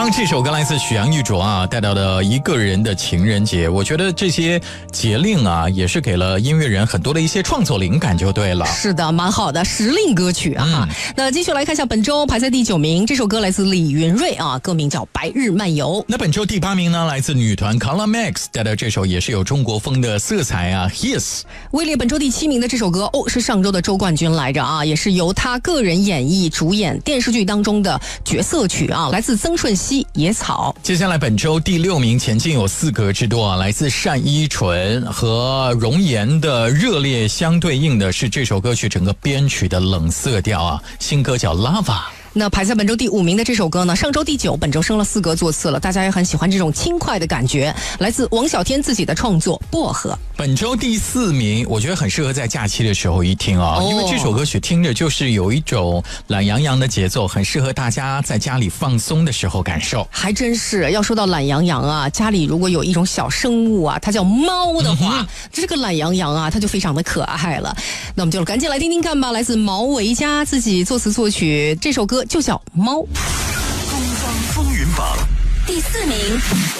刚这首歌来自许阳玉卓啊，带到的一个人的情人节，我觉得这些节令啊，也是给了音乐人很多的一些创作灵感，就对了。 是的，蛮好的时令歌曲啊。那继续来看一下本周排在第9名，这首歌来自李云瑞啊，歌名叫《白日漫游》。 那本周第8名呢，来自女团 Color Max 带的这首也是有中国风的色彩啊 ，His。 位列本周第7名的这首歌是上周的周冠军来着啊，也是由他个人演绎主演电视剧当中的角色曲啊，来自曾舜晞《野草》。 接下来本周第6名，前进有4格之多啊，来自单依纯和容颜的热烈相对应的是这首歌曲整个编曲的冷色调啊，新歌叫 Lava。 那排在本周第5名的这首歌呢，上周第9，本周升了4格座次了，大家也很喜欢这种轻快的感觉，来自王小天自己的创作《薄荷》。 本周第4名，我觉得很适合在假期的时候一听啊，因为这首歌曲听着就是有一种懒洋洋的节奏，很适合大家在家里放松的时候感受。 还真是，要说到懒洋洋啊，家里如果有一种小生物啊，它叫猫的话，这个懒洋洋啊，它就非常的可爱了。那我们就赶紧来听听看吧，来自毛维佳自己作词作曲，这首歌就叫《猫》。 东方风云榜第4名。